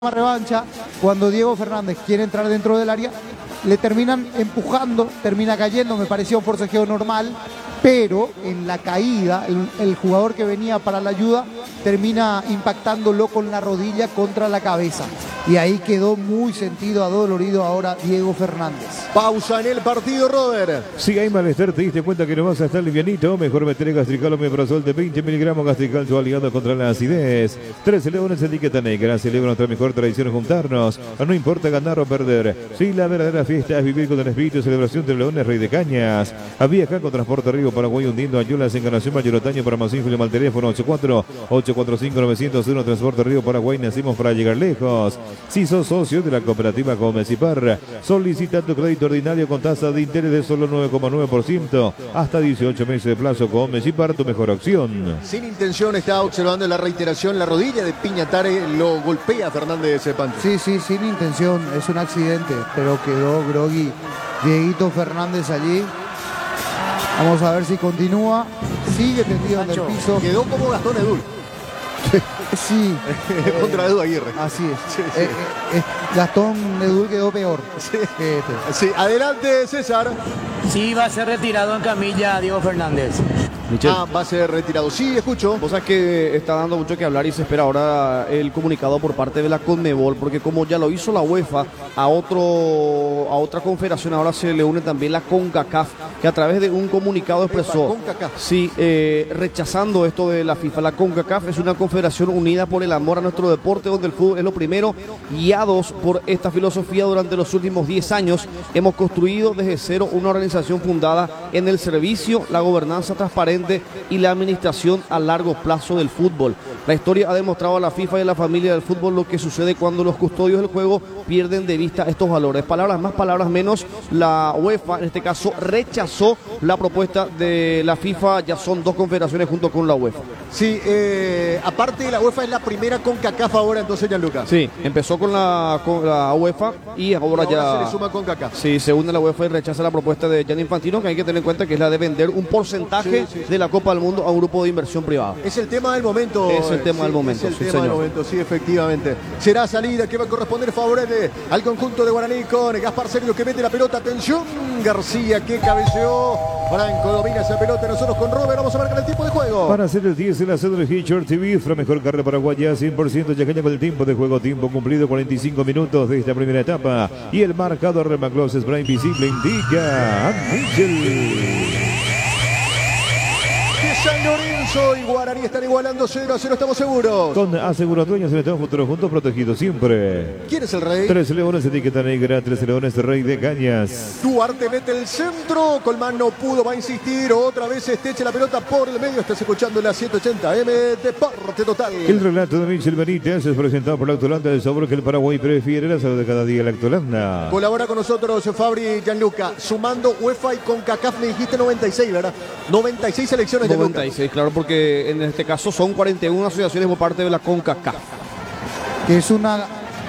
revancha, cuando Diego Fernández quiere entrar dentro del área, le terminan empujando, termina cayendo, me pareció un forcejeo normal, pero en la caída, el jugador que venía para la ayuda termina impactándolo con la rodilla contra la cabeza. Y ahí quedó muy sentido, adolorido ahora Diego Fernández. Pausa en el partido, Robert. Si hay malestar, te diste cuenta que no vas a estar livianito, mejor meter Gastrical Omeprazol de 20 miligramos. Gastrical, tu aliado contra la acidez. 13 leones, etiqueta negra, celebra nuestra mejor tradición juntarnos. No importa ganar o perder. Si la verdadera fiesta es vivir con el espíritu de celebración de Leones Rey de Cañas. A viajar con Transporte Río Paraguay, hundiendo Ayulas, Encarnación Mayor Otaño, para más info, al teléfono 84-845-901. Transporte Río Paraguay, nacimos para llegar lejos. Si sos socio de la cooperativa Comecipar, solicita tu crédito ordinario con tasa de interés de solo 9,9%, hasta 18 meses de plazo. Comecipar, tu mejor opción. Sin intención, está observando la reiteración, la rodilla de Piñatare lo golpea a Fernández de Pancho. Sí, sin intención, es un accidente, pero quedó groggy Dieguito Fernández allí. Vamos a ver si continúa, sigue tendido en el piso. Quedó como Gastón Edul. Sí. Contra Edu Aguirre. Así es. Sí. Gastón Edul quedó peor. Sí. Que este. Sí, adelante, César. Sí, va a ser retirado en camilla Diego Fernández. Michel. Va a ser retirado. Sí, escucho. Vos sabés que está dando mucho que hablar y se espera ahora el comunicado por parte de la Conmebol, porque como ya lo hizo la UEFA a otra confederación, ahora se le une también la CONCACAF, que a través de un comunicado expresó, rechazando esto de la FIFA. La CONCACAF es una confederación unida por el amor a nuestro deporte, donde el fútbol es lo primero, guiados por esta filosofía. Durante los últimos 10 años hemos construido desde cero una organización fundada en el servicio, la gobernanza transparente y la administración a largo plazo del fútbol. La historia ha demostrado a la FIFA y a la familia del fútbol lo que sucede cuando los custodios del juego pierden de vista estos valores. Palabras más, palabras menos. La UEFA, en este caso, rechazó la propuesta de la FIFA. Ya son dos confederaciones junto con la UEFA. Sí, aparte la UEFA es la primera CONCACAF ahora, entonces, Gianluca. Sí, empezó con la UEFA y ahora ya se le suma CONCACAF. Sí, se une la UEFA y rechaza la propuesta de Gianni Infantino, que hay que tener en cuenta que es la de vender un porcentaje de la Copa del Mundo a un grupo de inversión privada. Es el tema del momento. Es el tema del momento. Es el tema del momento, sí, efectivamente. Será salida que va a corresponder favorable al conjunto de Guaraní con Gaspar Sergio, que mete la pelota. Atención, García, que cabeceó. Franco domina esa pelota. Nosotros con Robert vamos a marcar el tiempo de juego. Para hacer el 10 en la sede de Hitcher TV, la mejor carne paraguaya, 100% yacaña con el tiempo de juego. Tiempo cumplido, 45 minutos de esta primera etapa. Y el marcador de Maclos Spray invisible indica a Michel. San Lorenzo y Guaraní están igualando 0-0, estamos seguros. Con Aseguradueños, estamos futuro juntos, protegidos siempre. ¿Quién es el rey? 13 leones, etiqueta negra, 13 leones, Rey de Cañas. Duarte mete el centro, Colmán no pudo, va a insistir, otra vez eche la pelota por el medio. Estás escuchando la 180M, Deporte Total. El relato de Michel Benítez es presentado por la Lactolanda, del sabor que el Paraguay prefiere, la salud de cada día, la Lactolanda. Colabora con nosotros Fabri Gianluca, sumando UEFA y CONCACAF, me dijiste 96, ¿verdad? 96 selecciones de 96, claro, porque en este caso son 41 asociaciones por parte de la CONCACAF. Que es una,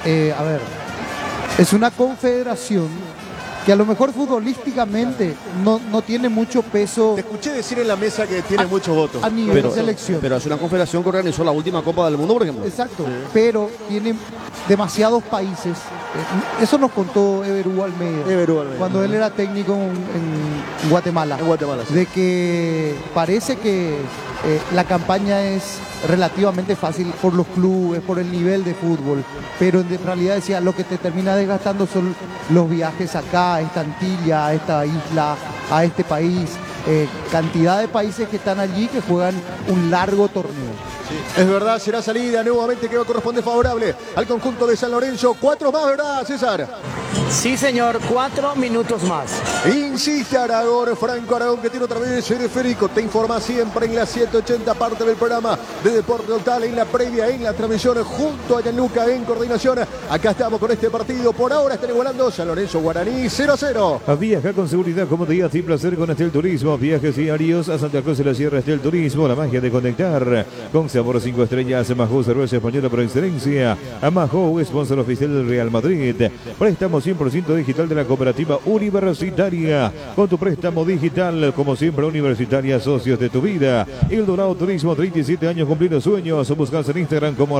es una confederación que a lo mejor futbolísticamente no tiene mucho peso. Te escuché decir en la mesa que tiene muchos votos. A nivel de selección. Pero es una confederación que organizó la última Copa del Mundo, por ejemplo. Exacto, pero tiene demasiados países. Eso nos contó Everú Almeida, cuando él era técnico en Guatemala. En Guatemala, sí. De que parece que la campaña es relativamente fácil por los clubes, por el nivel de fútbol, pero en realidad decía, lo que te termina desgastando son los viajes acá, a esta Antilla, a esta isla, a este país, cantidad de países que están allí que juegan un largo torneo. Sí, es verdad, será salida nuevamente que va a corresponder favorable al conjunto de San Lorenzo. 4 más, ¿verdad, César? Sí, señor, 4 minutos más. Insiste Aragón, Franco Aragón, que tiene otra vez el esférico. Te informa siempre en la 180, parte del programa de Deporte Total, en la previa, en la transmisión, junto a Gianluca en coordinación. Acá estamos con este partido. Por ahora están igualando San Lorenzo Guaraní 0-0. Viaja con seguridad, comodidad y placer con Estel Turismo. Viajes diarios a Santa Cruz de la Sierra, Estel Turismo. La magia de conectar con sabor 5 estrellas. Amajó, cerveza española por excelencia. Amajó, sponsor oficial del Real Madrid. Préstamo 100% digital de la cooperativa universitaria. Con tu préstamo digital, como siempre, universitaria, socios de tu vida. El Dorado Turismo, 37 años cumpliendo sueños. Buscas en Instagram como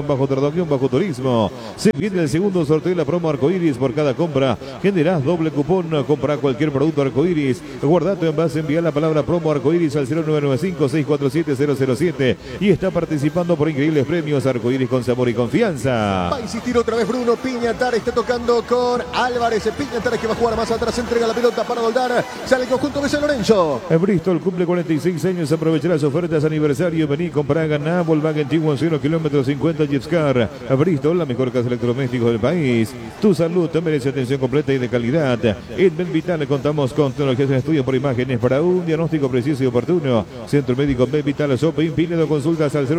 @_turismo. Se viene el segundo sorteo de la promo Arcoiris. Por cada compra generás doble cupón. Compra cualquier producto Arcoiris. Guarda tu envase, envía la palabra promo Arcoiris al 0995-647-007 y está participando por increíbles premios. Arcoiris con sabor y confianza. Va a insistir otra vez Bruno Piñatar, está tocando con Álvarez. Piñatar que va a jugar más atrás, entrega la pelota para Doldar. Sale el conjunto de San Lorenzo. Bristol cumple 46 años, aprovecha las ofertas aniversario. Vení, comprá, ganá, Volkswagen Tiguan 0 kilómetros 50 Jeepscar. Bristol, la mejor casa de electrodomésticos del país. Tu salud te merece atención completa y de calidad. En Medvital contamos con tecnologías de estudio por imágenes para un diagnóstico preciso y oportuno. Centro Médico Medvital, Sope, Pinedo, consultas al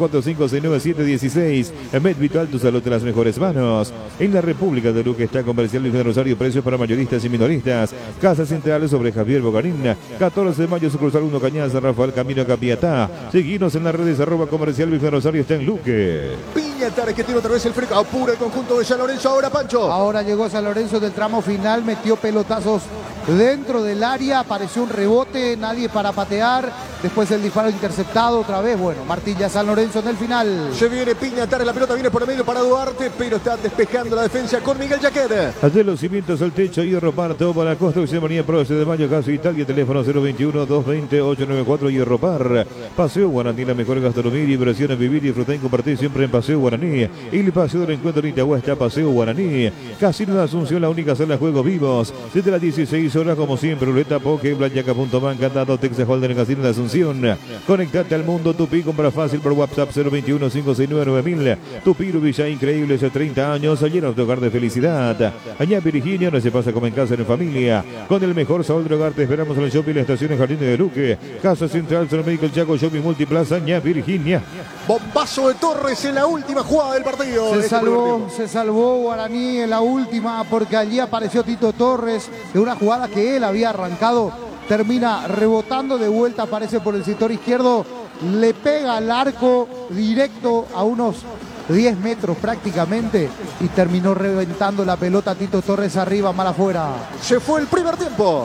0974-569-716. Medvital, tu salud en las mejores manos. En la República de Luque está Comercial Luis de Rosario, precios para mayoristas y minoristas. Casa Central sobre Javier Bogarín. 14 de mayo, sucursal 1 Cañaza, Rafael Camino Capiatá. Seguinos en las redes @Comercial Luis de Rosario, está en Luque. Piñatar que tiene otra vez el freco. Apura el conjunto de San Lorenzo. Ahora Pancho. Ahora llegó San Lorenzo del tramo final, metió pelotazos dentro del área, apareció un rebote, nadie para patear, después el disparo interceptado otra vez. Bueno, Martilla San Lorenzo en el final. Se viene Piñatar, la pelota viene por el medio para Duarte, pero está despejando la defensa con Miguel Jaquet. De los cimientos al techo, Hierro Parto para la construcción, María Proce de Mayo, Caso Italia, teléfono 021-220-894, Hierro Par. Paseo Guaraní, la mejor gastronomía y diversión, vivir, disfrutar y compartir siempre en Paseo Guaraní. El paseo del encuentro en Itagüá está Paseo Guaraní. Casino de Asunción, la única sala de juegos vivos. Desde las 16 horas, como siempre, ruleta, poke, blackjack.man, cantado, Texas Holden en Casino de Asunción. Conectate al mundo Tupi, compra fácil por WhatsApp 021-569-9000. Tupi, Villa increíble, hace 30 años, llenos de hogar de felicidad. Allá en Virginia, no se pasa como en casa, en familia. Con el mejor sabor del hogar, te esperamos en el shopping, la estación en Jardín de Luque. Casa Central, Centro Médico El Chaco, Shopping Multiplaza, Allá Virginia. Bombazo de Torres en la última jugada del partido. Se salvó Guaraní en la última porque allí apareció Tito Torres de una jugada que él había arrancado. Termina rebotando de vuelta, aparece por el sector izquierdo, le pega al arco directo a unos 10 metros prácticamente y terminó reventando la pelota. Tito Torres arriba, mal afuera. Se fue el primer tiempo.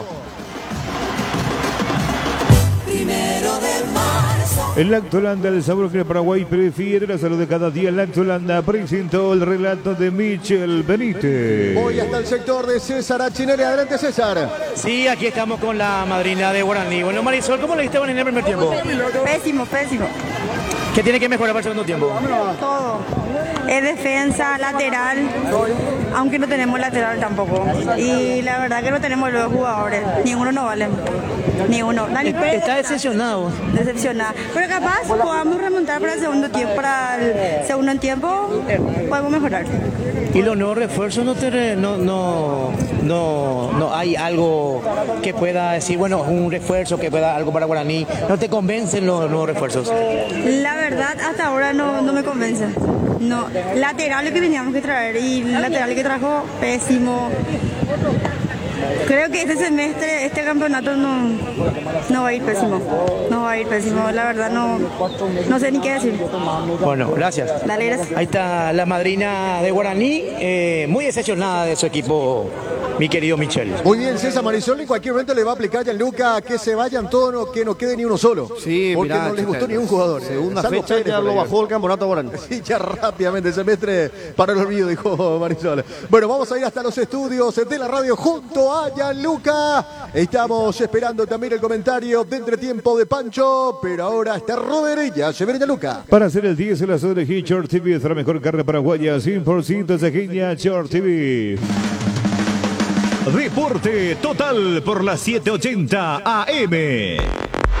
El Lactolanda, el sabor que el Paraguay prefiere, la salud de cada día. El Lactolanda presentó el relato de Michel Benítez. Voy hasta el sector de César Achinelli. Adelante, César. Sí, aquí estamos con la madrina de Guaraní. Bueno, Marisol, ¿cómo le viste en el primer tiempo? Pésimo, pésimo. ¿Qué tiene que mejorar para el segundo tiempo? Todo. Es defensa, lateral, aunque no tenemos lateral tampoco. Y la verdad que no tenemos los jugadores. Ninguno no vale. Ninguno. Está decepcionado. Decepcionada. Pero capaz podamos remontar para el segundo tiempo. Para el segundo tiempo podemos mejorar. ¿Y los nuevos refuerzos no hay algo que pueda decir, bueno, un refuerzo que pueda algo para Guaraní? ¿No te convencen los nuevos refuerzos? La verdad, hasta ahora no me convence. No, lateral que teníamos que traer y el lateral que trajo, pésimo. Creo que este semestre, este campeonato no va a ir pésimo. No va a ir pésimo, la verdad no sé ni qué decir. Bueno, gracias. Dale, gracias. Ahí está la madrina de Guaraní, muy decepcionada de su equipo, mi querido Michel. Muy bien, César. Marisol en cualquier momento le va a aplicar a Gianluca que se vayan todos, que no quede ni uno solo. Sí, porque mirá, no les gustó ni un jugador. Segunda Salvo fecha Pérez, ya lo por bajó el campeonato Guaraní. Sí, ya rápidamente, semestre para el olvido, dijo Marisol. Bueno, vamos a ir hasta los estudios de la radio junto a Gianluca. Estamos esperando también el comentario de entretiempo de Pancho, pero ahora está Robert y ya se viene Gianluca. Para hacer el 10 en la zona de Short TV, es la mejor carne paraguaya, 100% cejeña, Short TV. Deporte total por las 7:80 AM.